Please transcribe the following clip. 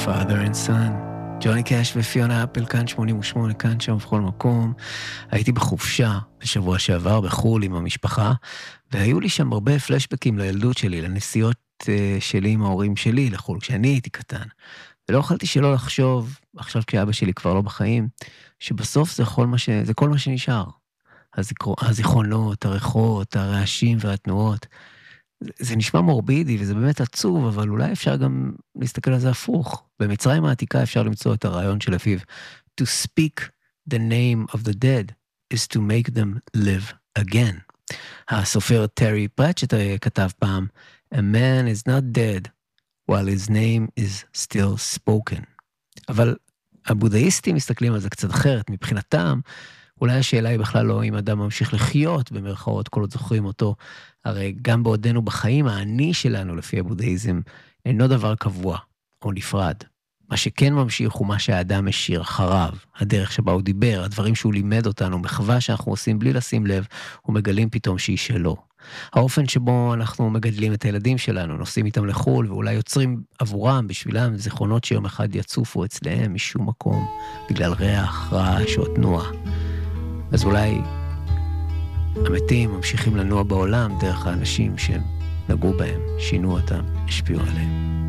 Father and Son. ג'וני קאש ופיונה אפל, כאן 88, כאן שם בכל מקום. הייתי בחופשה בשבוע שעבר בחול עם המשפחה, והיו לי שם הרבה פלשבקים לילדות שלי, לנסיעות שלי עם ההורים שלי לחול, כשאני הייתי קטן. ולא יכולתי שלא לחשוב, עכשיו כשאבא שלי כבר לא בחיים, שבסוף זה כל מה שנשאר. הזיכרונות, הריחות, הרעשים והתנועות. זה נשמע מורבידי וזה באמת עצוב, אבל אולי אפשר גם להסתכל על זה הפוך. במצרים העתיקה אפשר למצוא את הרעיון של אביו. To speak the name of the dead is to make them live again. הסופר טרי פרצ'ט כתב פעם, A man is not dead while his name is still spoken. אבל הבודהיסטים מסתכלים על זה קצת אחרת. מבחינתם, אולי השאלה היא בכלל לא אם אדם ממשיך לחיות, במרכאות, כל עוד זוכרים אותו. הרי גם בעודנו בחיים, האני שלנו לפי הבודהיזם, אינו דבר קבוע או נפרד. מה שכן ממשיך הוא מה שהאדם השאיר אחריו, הדרך שבה הוא דיבר, הדברים שהוא לימד אותנו, מחווה שאנחנו עושים בלי לשים לב, ומגלים פתאום שהיא שלו. האופן שבו אנחנו מגדלים את הילדים שלנו, נוסעים איתם לחול, ואולי יוצרים עבורם, בשבילם, זיכרונות שיום אחד יצופו אצלם משום מקום, בגלל ריח, רעש או תנועה. אז אולי המתים ממשיכים לנוע בעולם דרך האנשים שהם נגעו בהם, שינו אותם, השפיעו עליהם.